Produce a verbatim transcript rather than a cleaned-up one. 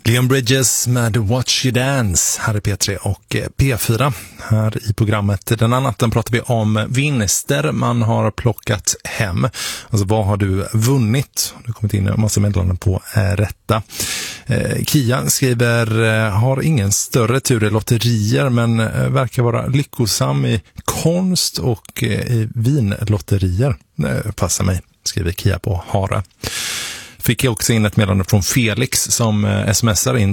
Leon Bridges med Watch You Dance här i P tre och P fyra. Här i programmet den här natten pratar vi om vinster man har plockat hem. Alltså vad har du vunnit? Det har kommit in en massa meddelanden på eh, rätta. Eh, Kia skriver, eh, har ingen större tur i lotterier men eh, verkar vara lyckosam i konst och eh, i vinlotterier. Eh, passar mig, skriver Kia på Hara. Fick jag också in ett meddelande från Felix som eh, smsar in